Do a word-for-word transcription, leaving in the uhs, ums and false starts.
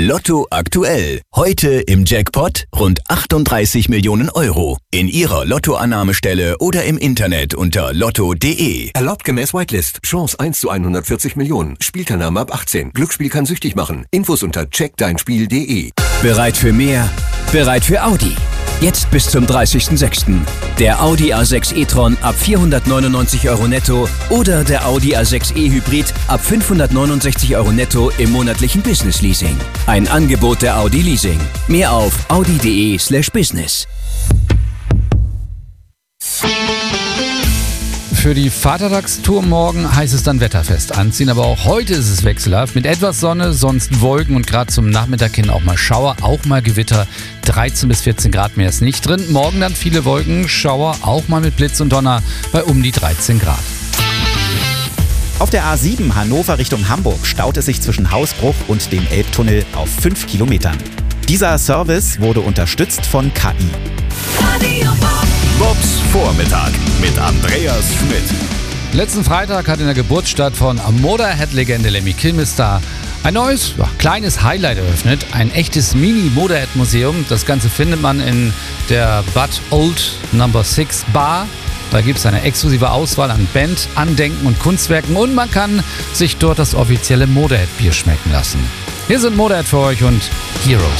Lotto aktuell. Heute im Jackpot rund achtunddreißig Millionen Euro. In Ihrer Lottoannahmestelle oder im Internet unter lotto punkt de. Erlaubt gemäß Whitelist. Chance eins zu hundertvierzig Millionen. Spielteilnahme ab achtzehn. Glücksspiel kann süchtig machen. Infos unter check dein spiel punkt de. Bereit für mehr? Bereit für Audi. Jetzt bis zum dreißigsten sechsten Der Audi A sechs e-tron ab vierhundertneunundneunzig Euro netto oder der Audi A sechs e Hybrid ab fünfhundertneunundsechzig Euro netto im monatlichen Business Leasing. Ein Angebot der Audi Leasing. Mehr auf audi punkt de slash business. Für die Vatertagstour morgen heißt es dann wetterfest anziehen, aber auch heute ist es wechselhaft mit etwas Sonne, sonst Wolken und gerade zum Nachmittag hin auch mal Schauer, auch mal Gewitter. dreizehn bis vierzehn Grad mehr ist nicht drin. Morgen dann viele Wolken, Schauer, auch mal mit Blitz und Donner bei um die dreizehn Grad. Auf der A sieben Hannover Richtung Hamburg staut es sich zwischen Hausbruch und dem Elbtunnel auf fünf Kilometern. Dieser Service wurde unterstützt von K I. Bobs Vormittag mit Andreas Schmidt. Letzten Freitag hat in der Geburtsstadt von Motorhead-Legende Lemmy Kilmister ein neues, ja, kleines Highlight eröffnet. Ein echtes Mini-Motorhead-Museum. Das Ganze findet man in der Bud Old Number six Bar. Da gibt es eine exklusive Auswahl an Band, Andenken und Kunstwerken und man kann sich dort das offizielle Motorhead-Bier schmecken lassen. Hier sind Motorhead für euch und Heroes.